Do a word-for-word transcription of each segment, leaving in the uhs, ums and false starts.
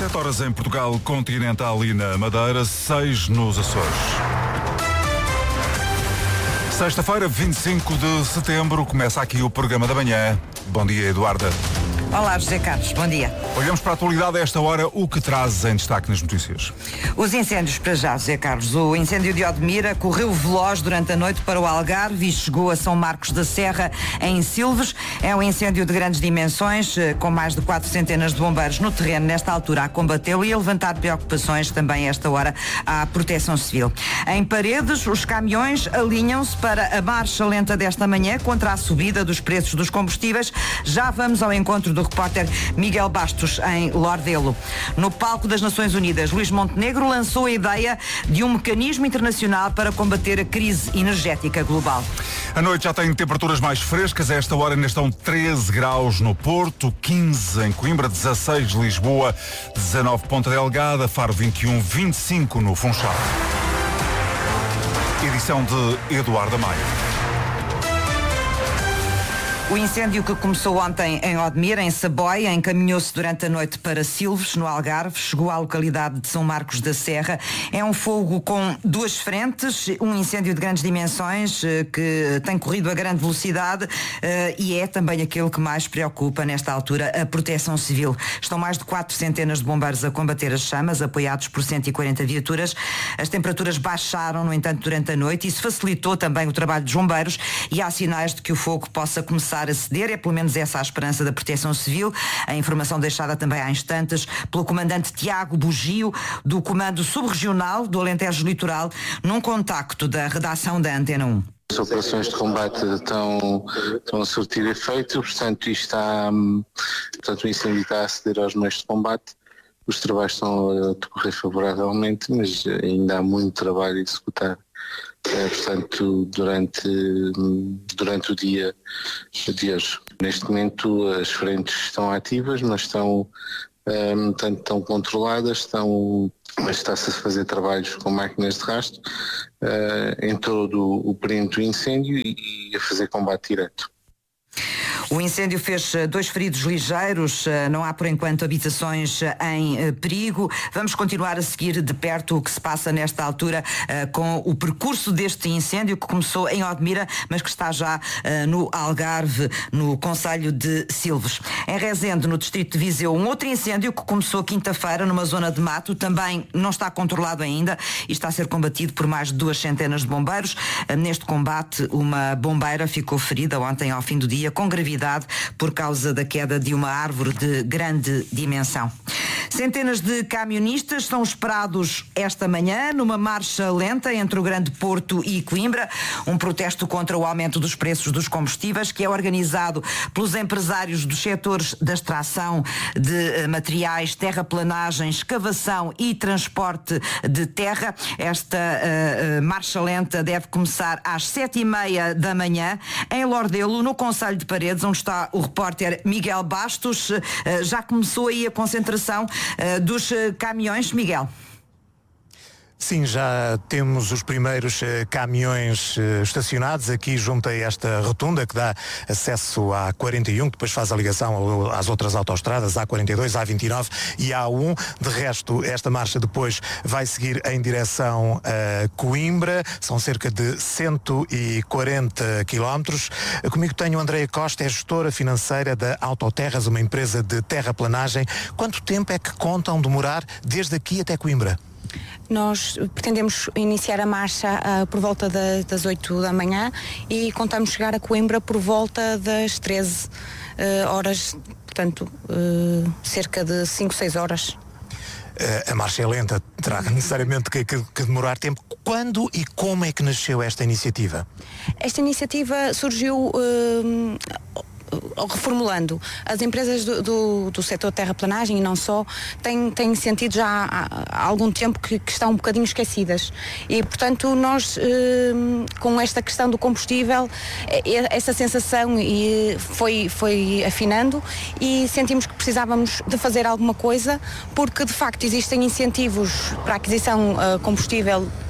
sete horas em Portugal continental e na Madeira, seis nos Açores. Sexta-feira, vinte e cinco de setembro, começa aqui o programa da manhã. Bom dia, Eduarda. Olá, José Carlos, bom dia. Olhamos para a atualidade a esta hora, o que trazes em destaque nas notícias? Os incêndios para já, José Carlos. O incêndio de Odmira correu veloz durante a noite para o Algarve e chegou a São Marcos da Serra, em Silves. É um incêndio de grandes dimensões, com mais de quatro centenas de bombeiros no terreno nesta altura a combatê-lo e a levantar preocupações também a esta hora à Proteção Civil. Em Paredes, os caminhões alinham-se para a marcha lenta desta manhã contra a subida dos preços dos combustíveis. Já vamos ao encontro do repórter Miguel Bastos em Lordelo. No palco das Nações Unidas, Luís Montenegro lançou a ideia de um mecanismo internacional para combater a crise energética global. A noite já tem temperaturas mais frescas. A esta hora ainda estão treze graus no Porto, quinze em Coimbra, dezasseis em Lisboa, dezanove Ponta Delgada, Faro vinte e um, vinte e cinco no Funchal. Edição de Eduardo Maia. O incêndio que começou ontem em Odmira, em Saboia, encaminhou-se durante a noite para Silves, no Algarve, chegou à localidade de São Marcos da Serra. É um fogo com duas frentes, um incêndio de grandes dimensões que tem corrido a grande velocidade e é também aquele que mais preocupa nesta altura a Proteção Civil. Estão mais de quatro centenas de bombeiros a combater as chamas, apoiados por cento e quarenta viaturas. As temperaturas baixaram, no entanto, durante a noite. Isso facilitou também o trabalho dos bombeiros e há sinais de que o fogo possa começar a ceder, é pelo menos essa a esperança da Proteção Civil. A informação deixada também há instantes pelo comandante Tiago Bugio, do Comando Subregional do Alentejo Litoral, num contacto da redação da Antena um. As operações de combate estão, estão a surtir efeito, portanto, isto está, portanto, o incêndio está a aceder aos meios de combate. Os trabalhos estão a decorrer favoravelmente, mas ainda há muito trabalho a executar. É, portanto, durante, durante o dia de hoje. Neste momento as frentes estão ativas, mas estão, um, tanto estão controladas, estão, mas está-se a fazer trabalhos com máquinas de rastro uh, em todo o perímetro do incêndio e, e a fazer combate direto. O incêndio fez dois feridos ligeiros, não há por enquanto habitações em perigo. Vamos continuar a seguir de perto o que se passa nesta altura com o percurso deste incêndio que começou em Odmira, mas que está já no Algarve, no concelho de Silves. Em Rezende, no distrito de Viseu, um outro incêndio que começou quinta-feira numa zona de mato, também não está controlado ainda e está a ser combatido por mais de duas centenas de bombeiros. Neste combate, uma bombeira ficou ferida ontem ao fim do dia com gravidade por causa da queda de uma árvore de grande dimensão. Centenas de camionistas são esperados esta manhã numa marcha lenta entre o Grande Porto e Coimbra, um protesto contra o aumento dos preços dos combustíveis que é organizado pelos empresários dos setores da extração de materiais, terraplanagem, escavação e transporte de terra. Esta uh, uh, marcha lenta deve começar às sete e meia da manhã em Lordelo, no concelho de Paredes, onde está o repórter Miguel Bastos. Uh, já começou aí a concentração uh, dos uh, caminhões, Miguel? Sim, já temos os primeiros uh, caminhões uh, estacionados aqui junto a esta rotunda que dá acesso à quarenta e um, que depois faz a ligação às outras autoestradas, A quarenta e dois, A vinte e nove e A um. De resto, esta marcha depois vai seguir em direção a Coimbra. São cerca de cento e quarenta quilómetros. Comigo tenho Andreia Costa, é gestora financeira da Autoterras, uma empresa de terraplanagem. Quanto tempo é que contam demorar desde aqui até Coimbra? Nós pretendemos iniciar a marcha uh, por volta da, das oito da manhã e contamos chegar a Coimbra por volta das treze uh, horas, portanto, uh, cerca de cinco, seis horas. Uh, a marcha é lenta, terá necessariamente que, que, que demorar tempo. Quando e como é que nasceu esta iniciativa? Esta iniciativa surgiu... Uh, reformulando, as empresas do, do, do setor terraplanagem e não só têm, têm sentido já há, há algum tempo que, que estão um bocadinho esquecidas e portanto nós eh, com esta questão do combustível eh, essa sensação e foi, foi afinando e sentimos que precisávamos de fazer alguma coisa porque de facto existem incentivos para a aquisição de uh, combustível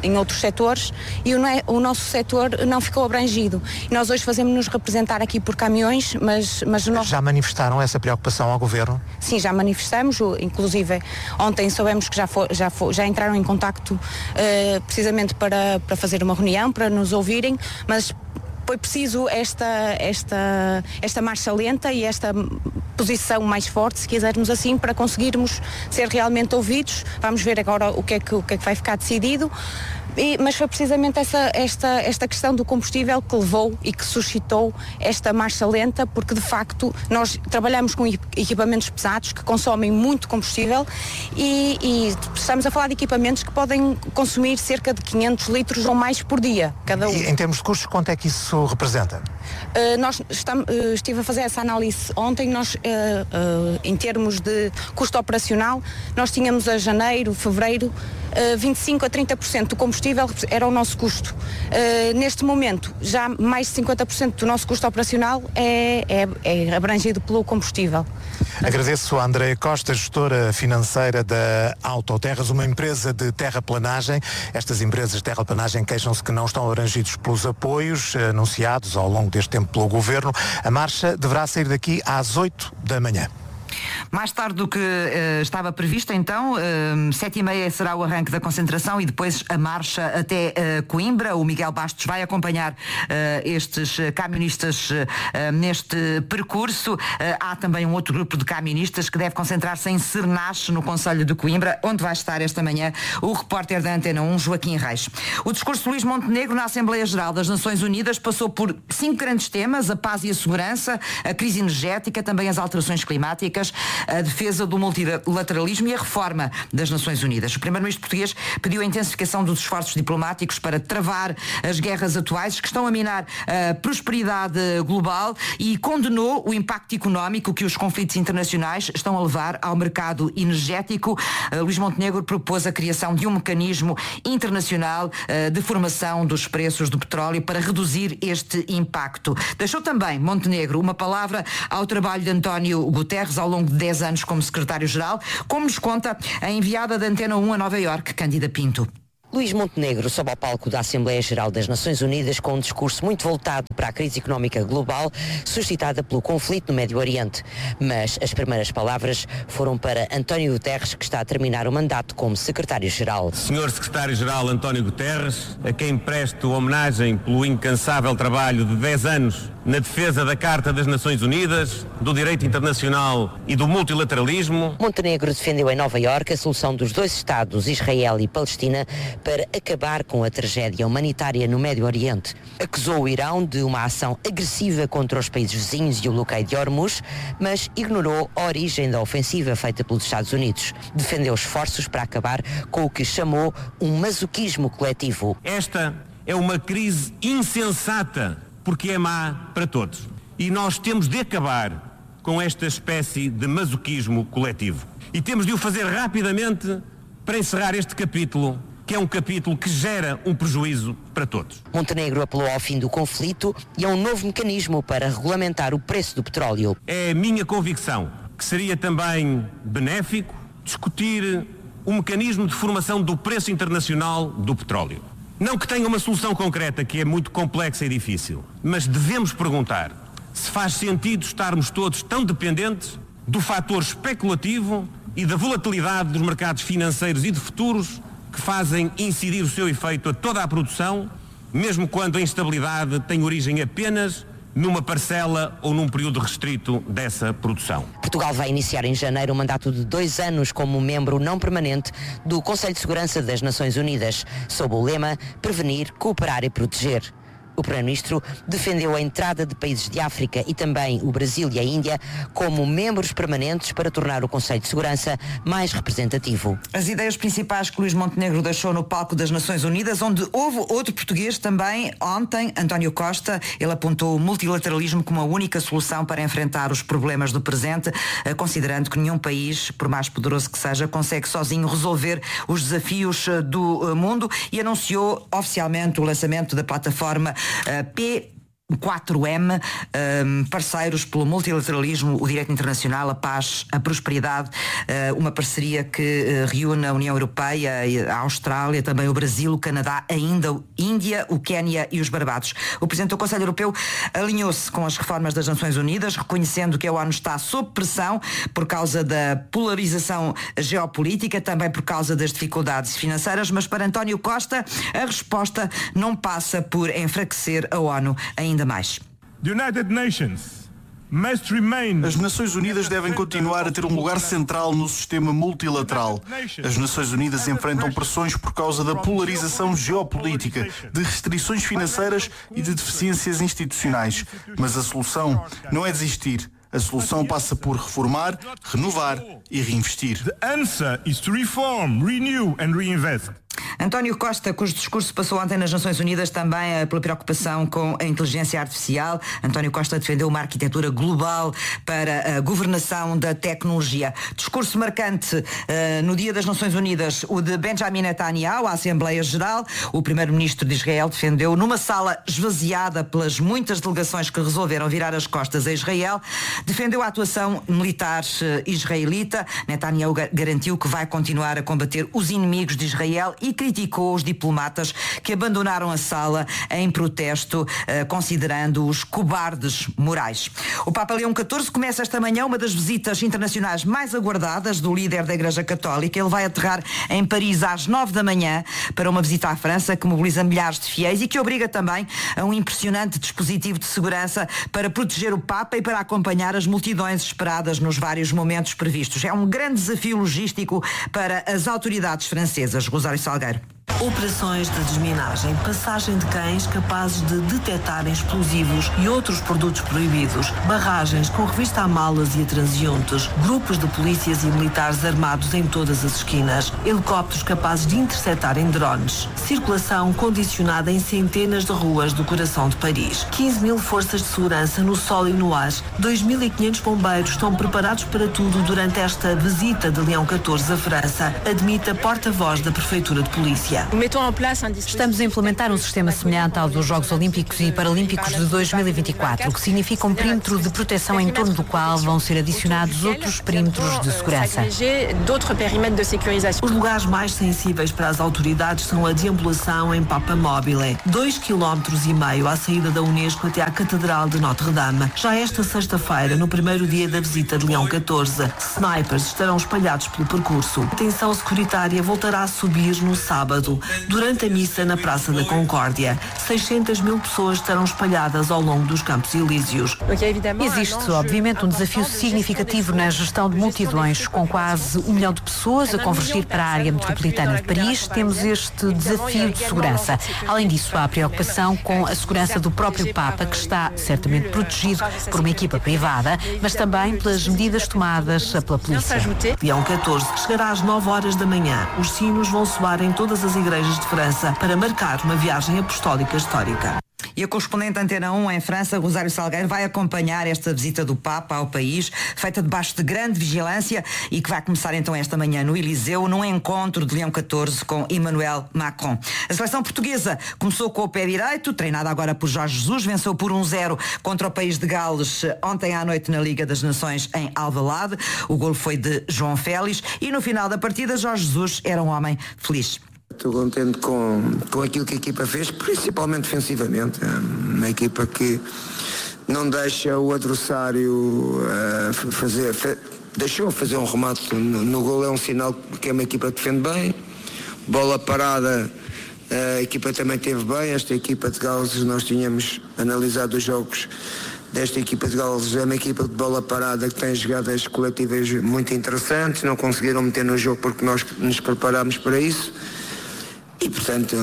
em outros setores e o, o nosso setor não ficou abrangido. E nós hoje fazemos-nos representar aqui por caminhões, mas, mas nós... Já manifestaram essa preocupação ao Governo? Sim, já manifestamos, inclusive ontem soubemos que já, for, já, for, já entraram em contacto uh, precisamente para, para fazer uma reunião, para nos ouvirem, mas foi preciso esta, esta, esta marcha lenta e esta posição mais forte, se quisermos assim, para conseguirmos ser realmente ouvidos. Vamos ver agora o que é que, o que, é que vai ficar decidido. E, mas foi precisamente essa, esta, esta questão do combustível que levou e que suscitou esta marcha lenta, porque de facto nós trabalhamos com equipamentos pesados que consomem muito combustível e, e estamos a falar de equipamentos que podem consumir cerca de quinhentos litros ou mais por dia, cada um. E em termos de custos, quanto é que isso representa? Uh, nós estamos, uh, estive a fazer essa análise ontem, nós, uh, uh, em termos de custo operacional, nós tínhamos a janeiro, fevereiro, uh, vinte e cinco a trinta por cento do combustível era o nosso custo. Uh, neste momento, já mais de cinquenta por cento do nosso custo operacional é, é, é abrangido pelo combustível. Agradeço a Andréia Costa, gestora financeira da Autoterras, uma empresa de terraplanagem. Estas empresas de terraplanagem queixam-se que não estão abrangidos pelos apoios anunciados ao longo deste tempo pelo Governo. A marcha deverá sair daqui às oito da manhã. Mais tarde do que uh, estava previsto, então, uh, sete e meia será o arranque da concentração e depois a marcha até uh, Coimbra. O Miguel Bastos vai acompanhar uh, estes camionistas uh, neste percurso. Uh, há também um outro grupo de camionistas que deve concentrar-se em Cernache, no concelho de Coimbra, onde vai estar esta manhã o repórter da Antena um, Joaquim Reis. O discurso de Luís Montenegro na Assembleia Geral das Nações Unidas passou por cinco grandes temas: a paz e a segurança, a crise energética, também as alterações climáticas, a defesa do multilateralismo e a reforma das Nações Unidas. O primeiro-ministro português pediu a intensificação dos esforços diplomáticos para travar as guerras atuais que estão a minar a prosperidade global e condenou o impacto económico que os conflitos internacionais estão a levar ao mercado energético. Luís Montenegro propôs a criação de um mecanismo internacional de formação dos preços do petróleo para reduzir este impacto. Deixou também Montenegro uma palavra ao trabalho de António Guterres ao longo de dez anos como secretário-geral, como nos conta a enviada da Antena um a Nova Iorque, Cândida Pinto. Luís Montenegro sobe ao palco da Assembleia Geral das Nações Unidas com um discurso muito voltado para a crise económica global suscitada pelo conflito no Médio Oriente. Mas as primeiras palavras foram para António Guterres, que está a terminar o mandato como secretário-geral. senhor secretário-geral António Guterres, a quem presto homenagem pelo incansável trabalho de dez anos na defesa da Carta das Nações Unidas, do direito internacional e do multilateralismo. Montenegro defendeu em Nova Iorque a solução dos dois Estados, Israel e Palestina, para acabar com a tragédia humanitária no Médio Oriente. Acusou o Irão de uma ação agressiva contra os países vizinhos e o bloqueio de Hormuz, mas ignorou a origem da ofensiva feita pelos Estados Unidos. Defendeu esforços para acabar com o que chamou um masoquismo coletivo. Esta é uma crise insensata, porque é má para todos. E nós temos de acabar com esta espécie de masoquismo coletivo. E temos de o fazer rapidamente para encerrar este capítulo, que é um capítulo que gera um prejuízo para todos. Montenegro apelou ao fim do conflito e a um novo mecanismo para regulamentar o preço do petróleo. É a minha convicção que seria também benéfico discutir o mecanismo de formação do preço internacional do petróleo. Não que tenha uma solução concreta, que é muito complexa e difícil, mas devemos perguntar se faz sentido estarmos todos tão dependentes do fator especulativo e da volatilidade dos mercados financeiros e de futuros que fazem incidir o seu efeito a toda a produção, mesmo quando a instabilidade tem origem apenas numa parcela ou num período restrito dessa produção. Portugal vai iniciar em janeiro um mandato de dois anos como membro não permanente do Conselho de Segurança das Nações Unidas, sob o lema Prevenir, Cooperar e Proteger. O Primeiro-Ministro defendeu a entrada de países de África e também o Brasil e a Índia como membros permanentes para tornar o Conselho de Segurança mais representativo. As ideias principais que Luís Montenegro deixou no palco das Nações Unidas, onde houve outro português também ontem, António Costa. Ele apontou o multilateralismo como a única solução para enfrentar os problemas do presente, considerando que nenhum país, por mais poderoso que seja, consegue sozinho resolver os desafios do mundo, e anunciou oficialmente o lançamento da plataforma P quatro M, um, parceiros pelo multilateralismo, o direito internacional, a paz, a prosperidade, uh, uma parceria que uh, reúne a União Europeia, a Austrália, também o Brasil, o Canadá, ainda a Índia, o Quénia e os Barbados. O Presidente do Conselho Europeu alinhou-se com as reformas das Nações Unidas, reconhecendo que a ONU está sob pressão por causa da polarização geopolítica, também por causa das dificuldades financeiras, mas para António Costa a resposta não passa por enfraquecer a ONU ainda mais. As Nações Unidas devem continuar a ter um lugar central no sistema multilateral. As Nações Unidas enfrentam pressões por causa da polarização geopolítica, de restrições financeiras e de deficiências institucionais. Mas a solução não é desistir. A solução passa por reformar, renovar e reinvestir. The answer is to reform, renew and reinvest. António Costa, cujo discurso passou ontem nas Nações Unidas também pela preocupação com a inteligência artificial. António Costa defendeu uma arquitetura global para a governação da tecnologia. Discurso marcante uh, no Dia das Nações Unidas, o de Benjamin Netanyahu, à Assembleia Geral. O primeiro-ministro de Israel defendeu, numa sala esvaziada pelas muitas delegações que resolveram virar as costas a Israel, defendeu a atuação militar uh, israelita. Netanyahu garantiu que vai continuar a combater os inimigos de Israel e criticou os diplomatas que abandonaram a sala em protesto, eh, considerando-os cobardes morais. O Papa Leão catorze começa esta manhã uma das visitas internacionais mais aguardadas do líder da Igreja Católica. Ele vai aterrar em Paris às nove da manhã para uma visita à França que mobiliza milhares de fiéis e que obriga também a um impressionante dispositivo de segurança para proteger o Papa e para acompanhar as multidões esperadas nos vários momentos previstos. É um grande desafio logístico para as autoridades francesas. Rosário Salgueiro. Operações de desminagem, passagem de cães capazes de detectarem explosivos e outros produtos proibidos, barragens com revista a malas e a transeuntes, grupos de polícias e militares armados em todas as esquinas, helicópteros capazes de interceptarem drones, circulação condicionada em centenas de ruas do coração de Paris, quinze mil forças de segurança no sol e no ar, dois mil e quinhentos bombeiros estão preparados para tudo durante esta visita de Leão catorze à França, admite a porta-voz da Prefeitura de Polícia. Estamos a implementar um sistema semelhante ao dos Jogos Olímpicos e Paralímpicos de dois mil e vinte e quatro, o que significa um perímetro de proteção em torno do qual vão ser adicionados outros perímetros de segurança. Os lugares mais sensíveis para as autoridades são a deambulação em Papa Mobile, dois quilómetros e meio à saída da Unesco até à Catedral de Notre-Dame. Já esta sexta-feira, no primeiro dia da visita de Leão catorze, snipers estarão espalhados pelo percurso. A tensão securitária voltará a subir no sábado, durante a missa na Praça da Concórdia. seiscentas mil pessoas estarão espalhadas ao longo dos Campos Elíseos. Existe, obviamente, um desafio significativo na gestão de multidões. Com quase um milhão de pessoas a convergir para a área metropolitana de Paris, temos este desafio de segurança. Além disso, há a preocupação com a segurança do próprio Papa, que está certamente protegido por uma equipa privada, mas também pelas medidas tomadas pela polícia. Leão catorze chegará às nove horas da manhã. Os sinos vão soar em todas as igrejas de França para marcar uma viagem apostólica histórica. E a correspondente Antena um em França, Rosário Salgueiro, vai acompanhar esta visita do Papa ao país, feita debaixo de grande vigilância e que vai começar então esta manhã no Eliseu, num encontro de Leão catorze com Emmanuel Macron. A seleção portuguesa começou com o pé direito, treinada agora por Jorge Jesus, venceu por um zero contra o país de Gales ontem à noite na Liga das Nações em Alvalade. O golo foi de João Félix e no final da partida Jorge Jesus era um homem feliz. Estou contente com, com aquilo que a equipa fez, principalmente defensivamente. É uma equipa que não deixa o adversário uh, fazer, fe, deixou fazer um remate no, no gol, é um sinal que é uma equipa que defende bem. Bola parada, a equipa também teve bem. Esta equipa de Gales, nós tínhamos analisado os jogos desta equipa de Gales, é uma equipa de bola parada que tem jogadas coletivas muito interessantes, não conseguiram meter no jogo porque nós nos preparámos para isso. E, portanto,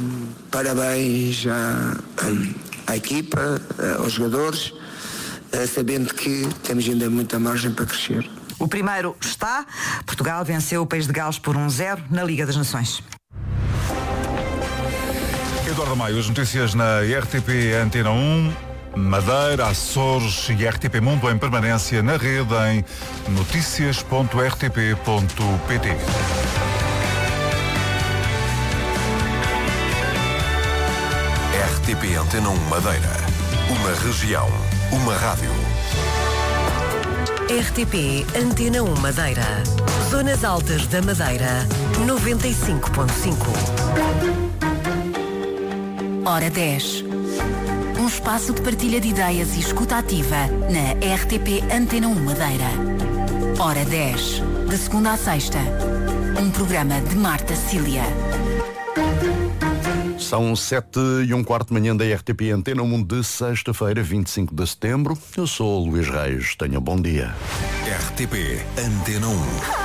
parabéns à, à equipa, aos jogadores, sabendo que temos ainda muita margem para crescer. O primeiro está. Portugal venceu o país de Gales por um zero na Liga das Nações. Eduardo Maio, as notícias na R T P Antena um, Madeira, Açores e R T P Mundo em permanência na rede em notícias ponto r t p ponto p t. R T P Antena um Madeira. Uma região. Uma rádio. R T P Antena um Madeira. Zonas Altas da Madeira. noventa e cinco ponto cinco. Hora dez. Um espaço de partilha de ideias e escuta ativa na R T P Antena um Madeira. Hora dez. De segunda a sexta. Um programa de Marta Cília. São sete e um quarto de manhã da R T P Antena um de sexta-feira, vinte e cinco de setembro. Eu sou o Luís Reis. Tenha bom dia. R T P Antena um.